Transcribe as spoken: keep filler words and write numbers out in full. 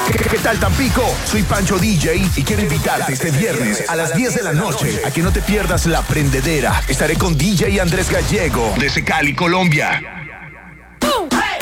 ¿Qué tal, Tampico? Soy Pancho D J y quiero invitarte este viernes a las diez de la noche a que no te pierdas La Prendedera. Estaré con D J Andrés Gallego desde Cali, Colombia.